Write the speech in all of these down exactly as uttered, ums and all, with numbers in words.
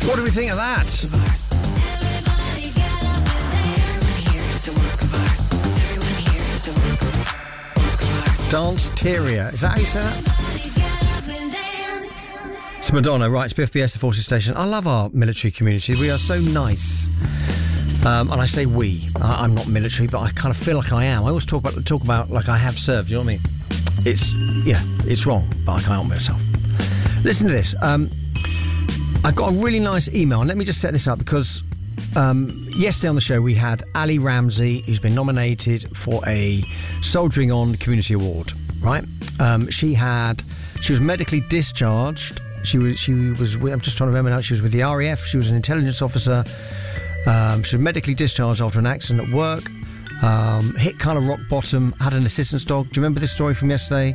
What do we think of that? Dance-teria. Is that how you say that? It's Madonna, right, it's B F B S, the Forces Station. I love our military community. We are so nice. Um, and I say we. I, I'm not military, but I kind of feel like I am. I always talk about talk about like I have served, you know what I mean? It's, yeah, it's wrong, but I can't help myself. Listen to this. Um, I got a really nice email, and let me just set this up because um, yesterday on the show we had Ali Ramsey, who's been nominated for a Soldiering On Community Award, right? Um, she had, she was medically discharged. She was, she was, I'm just trying to remember now, she was with the R A F, she was an intelligence officer. Um, she was medically discharged after an accident at work. Um, hit kind of rock bottom, had an assistance dog. Do you remember this story from yesterday?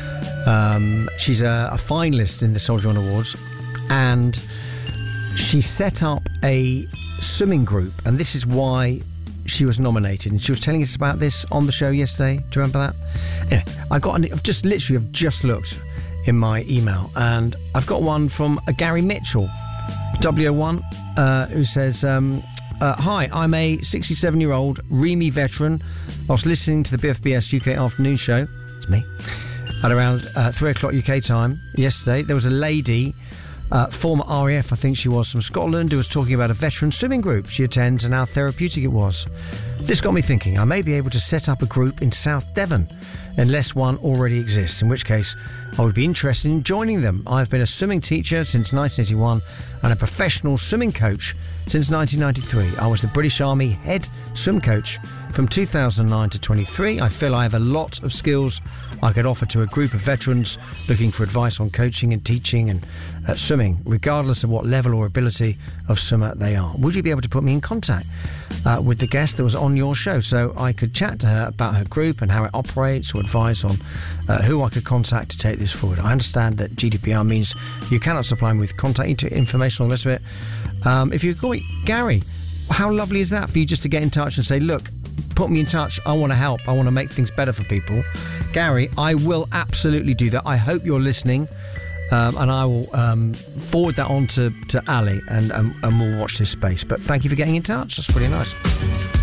Um, she's a, a finalist in the Soldier On Awards, and she set up a swimming group, and this is why she was nominated. And she was telling us about this on the show yesterday. Do you remember that? Anyway, I got an, I've just literally have just looked in my email, and I've got one from a Gary Mitchell, W O one, uh, who says. Um, Uh, hi, I'm a sixty-seven-year-old R E M I veteran. I was listening to the B F B S U K afternoon show. It's me. At around uh, three o'clock U K time yesterday, there was a lady, uh, former R A F, I think she was, from Scotland, who was talking about a veteran swimming group she attends and how therapeutic it was. This got me thinking I may be able to set up a group in South Devon, unless one already exists, in which case I would be interested in joining them. I've been a swimming teacher since nineteen eighty-one and a professional swimming coach since nineteen ninety-three. I was the British Army head swim coach from two thousand nine to twenty-three. I feel I have a lot of skills I could offer to a group of veterans looking for advice on coaching and teaching and uh, swimming, regardless of what level or ability of swimmer they are. Would you be able to put me in contact uh, with the guest that was on your show so I could chat to her about her group and how it operates, or advice on uh, who I could contact to take this forward? I understand that G D P R means you cannot supply me with contact information or the rest of it. Um, if you could call me Gary, how lovely is that for you just to get in touch and say, look, put me in touch. I want to help. I want to make things better for people. Gary, I will absolutely do that. I hope you're listening, um, and I will um, forward that on to, to Ali, and, and, and we'll watch this space. But thank you for getting in touch. That's really nice.